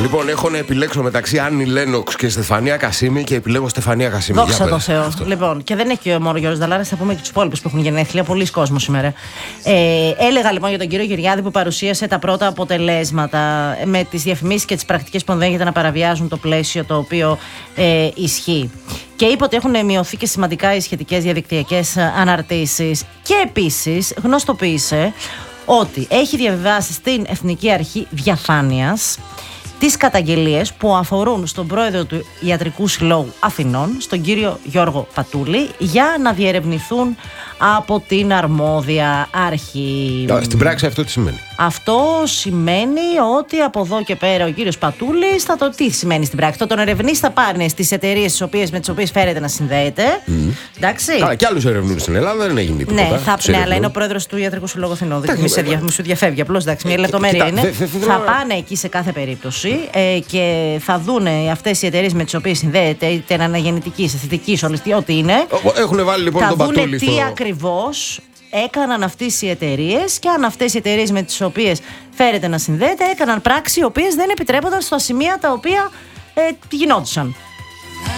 Λοιπόν, έχω να επιλέξω μεταξύ Άννη Λένοξ και Στεφανία Κασίμη και επιλέγω Στεφανία Κασίμη. Δόξα τω Θεώ. Λοιπόν, και δεν έχει μόνο ο Γιώργος Νταλάρας, θα πούμε και τους υπόλοιπους που έχουν γενέθλια. Πολλοί κόσμος σήμερα. Έλεγα λοιπόν για τον κύριο Γεωργιάδη που παρουσίασε τα πρώτα αποτελέσματα με τις διαφημίσεις και τις πρακτικές που ενδέχεται να παραβιάζουν το πλαίσιο το οποίο ισχύει. Και είπε ότι έχουν μειωθεί και σημαντικά οι σχετικές διαδικτυακές αναρτήσεις. Και επίσης γνωστοποίησε ότι έχει διαβιβάσει στην Εθνική Αρχή Διαφάνειας τις καταγγελίες που αφορούν στον πρόεδρο του Ιατρικού Συλλόγου Αθηνών, στον κύριο Γιώργο Πατούλη, για να διερευνηθούν από την αρμόδια αρχή. Στην πράξη αυτό τι σημαίνει? Αυτό σημαίνει ότι από εδώ και πέρα ο κύριος Πατούλης θα το τι σημαίνει στην πράξη. Θα τον ερευνήσει, θα πάρει στις εταιρείες με τις οποίες φέρεται να συνδέεται. Εντάξει. Καλά, και άλλους ερευνούν στην Ελλάδα, δεν έγινε τίποτα. Ναι, αλλά είναι ο πρόεδρος του Ιατρικού Συλλόγου Αθηνών. Μη σου διαφεύγει, απλώς εντάξει, μια λεπτομέρεια είναι. Θα πάνε εκεί σε κάθε περίπτωση και θα δούνε αυτές οι εταιρείες με τις οποίες συνδέεται, είτε είναι αναγεννητικής, αισθητικής, ό,τι είναι. Έχουν βάλει λοιπόν τον Πατούλη. Θα δούνε τι ακριβώς έκαναν αυτές οι εταιρείες και αν αυτές οι εταιρείες με τις οποίες φέρεται να συνδέεται έκαναν πράξεις οι οποίες δεν επιτρέπονταν στα σημεία τα οποία γινόντουσαν.